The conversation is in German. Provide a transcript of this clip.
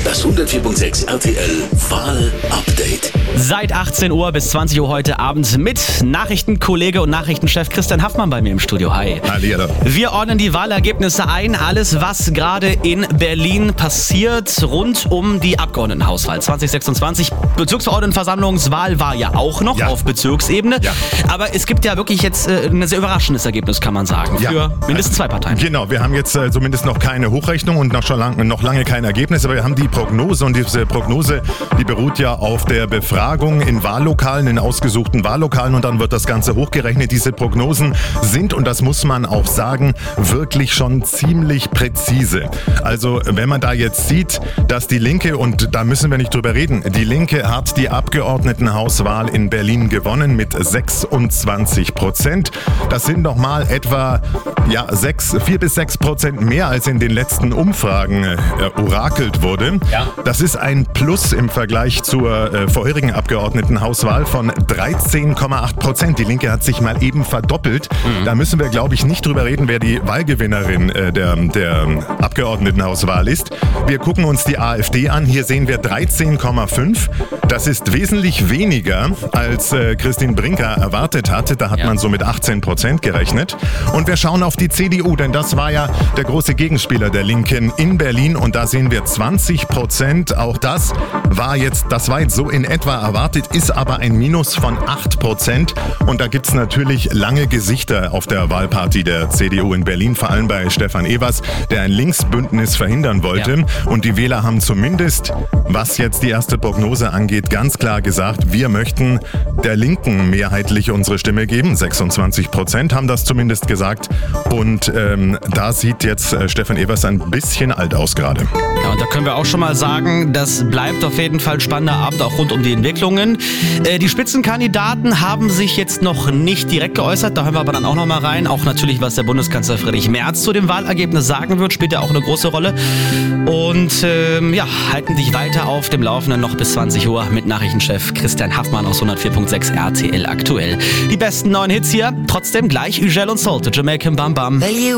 Das 104.6 RTL Wahl-Update. Seit 18 Uhr bis 20 Uhr heute Abend mit Nachrichtenkollege und Nachrichtenchef Christian Haffmann bei mir im Studio. Hi. Hallihallo. Wir ordnen die Wahlergebnisse ein. Alles, was gerade in Berlin passiert, rund um die Abgeordnetenhauswahl 2026. Bezirksverordnetenversammlungswahl war ja auch noch auf Bezirksebene. Ja. Aber es gibt ja wirklich jetzt ein sehr überraschendes Ergebnis, kann man sagen, für mindestens zwei Parteien. Genau, wir haben jetzt zumindest noch keine Hochrechnung und noch lange kein Ergebnis, aber wir haben die Prognose und diese Prognose, die beruht ja auf der Befragung in Wahllokalen, in ausgesuchten Wahllokalen und dann wird das Ganze hochgerechnet. Diese Prognosen sind, und das muss man auch sagen, wirklich schon ziemlich präzise. Also wenn man da jetzt sieht, dass die Linke, und da müssen wir nicht drüber reden, die Linke hat die Abgeordnetenhauswahl in Berlin gewonnen mit 26%. Das sind nochmal etwa 4-6% mehr als in den letzten Umfragen orakelt wurde. Ja. Das ist ein Plus im Vergleich zur vorherigen Abgeordnetenhauswahl von 13,8%. Die Linke hat sich mal eben verdoppelt. Da müssen wir, glaube ich, nicht drüber reden, wer die Wahlgewinnerin der Abgeordnetenhauswahl ist. Wir gucken uns die AfD an. Hier sehen wir 13,5%. Das ist wesentlich weniger, als Christine Brinker erwartet hatte. Da hat man so mit 18% gerechnet. Und wir schauen auf die CDU, denn das war ja der große Gegenspieler der Linken in Berlin. Und da sehen wir 20%. Auch das war jetzt so in etwa erwartet, ist aber ein Minus von 8%. Und da gibt es natürlich lange Gesichter auf der Wahlparty der CDU in Berlin, vor allem bei Stefan Evers, der ein Linksbündnis verhindern wollte. Ja. Und die Wähler haben zumindest, was jetzt die erste Prognose angeht, ganz klar gesagt, wir möchten der Linken mehrheitlich unsere Stimme geben. 26% haben das zumindest gesagt. Und da sieht jetzt Stefan Evers ein bisschen alt aus gerade. Ja, und da können wir auch schon mal sagen, das bleibt auf jeden Fall ein spannender Abend, auch rund um die Entwicklungen. Die Spitzenkandidaten haben sich jetzt noch nicht direkt geäußert, da hören wir aber dann auch noch mal rein. Auch natürlich, was der Bundeskanzler Friedrich Merz zu dem Wahlergebnis sagen wird, spielt ja auch eine große Rolle. Und halten dich weiter auf dem Laufenden noch bis 20 Uhr mit Nachrichtenchef Christian Haffmann aus 104.6 RTL aktuell. Die besten neuen Hits hier, trotzdem gleich Ugel und Soul, Jamaican Bam Bam.